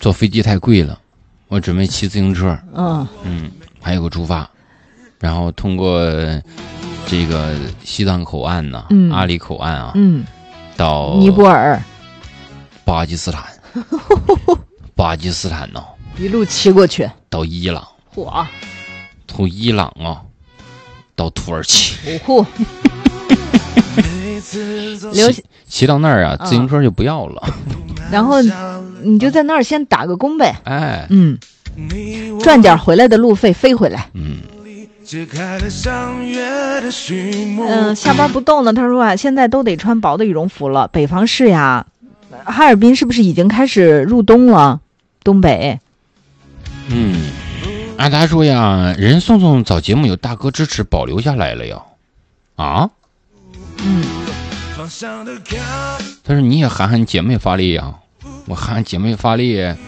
坐飞机太贵了，我准备骑自行车。还有个出发，然后通过这个西藏口岸呢，阿里口岸啊，到尼泊尔、 巴基斯坦，巴基斯坦呢， 一路骑过去到伊朗， 嚯， 从伊朗啊到土耳其，骑到那儿啊，自行车就不要了， 然后你就在那儿先打个工呗，赚点回来的路费，飞回来。下班不动呢，他说啊，现在都得穿薄的羽绒服了。北方是呀，哈尔滨是不是已经开始入冬了？东北。 按他说呀，人宋宋找节目有大哥支持，保留下来了呀。他说你也喊喊姐妹发力呀，我喊喊姐妹发力，